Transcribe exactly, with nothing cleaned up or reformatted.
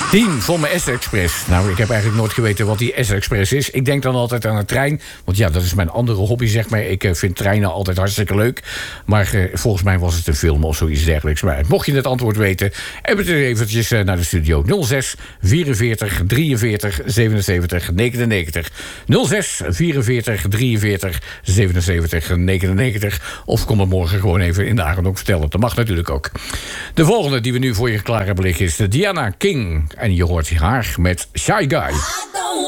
tien voor mijn S-Express. Nou, ik heb eigenlijk nooit geweten wat die S-Express is. Ik denk dan altijd aan een trein. Want ja, dat is mijn andere hobby, zeg maar. Ik uh, vind treinen altijd hartstikke leuk. Maar uh, volgens mij was het een film of zoiets dergelijks. Maar mocht je het antwoord weten, heb het er eventjes uh, naar de studio. nul zes vierenveertig drieënveertig zevenenzeventig negenennegentig. nul zes vierenveertig drieënveertig zevenenzeventig negenennegentig. Of kom het morgen gewoon even in de avond ook vertellen. Dat mag natuurlijk ook. De volgende die we nu voor je klaar hebben liggen is Diana King. En je hoort haar met Shy Guy.